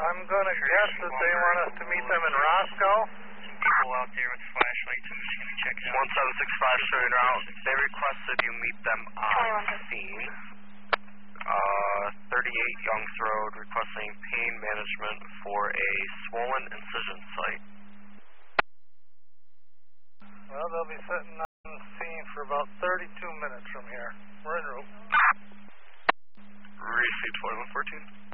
I'm going to guess that they want us to meet them in Roscoe. People out there with flashlights, I'm just going to check it out. 1765 showing route. They requested you meet them on scene. 38 Youngs Road, requesting pain management for a swollen incision site. Well, they'll be sitting on scene for about 32 minutes from here. We're en route. Received 2114.